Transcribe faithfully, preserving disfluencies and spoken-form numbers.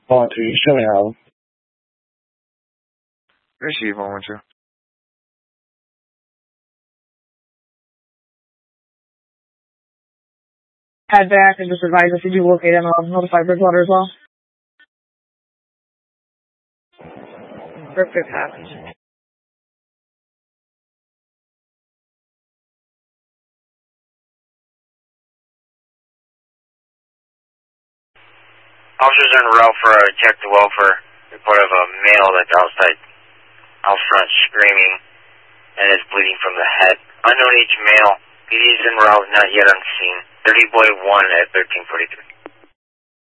one two, you show me how. Receive one one two. Head back and just advise us if you locate and I'll notify Bridgewater as well. Perfect happens. Officers en route for a check to welfare. Report of a male that's outside, out front screaming and is bleeding from the head. Unknown age male. P D is en route, not yet on scene. thirty boy one at thirteen forty-three.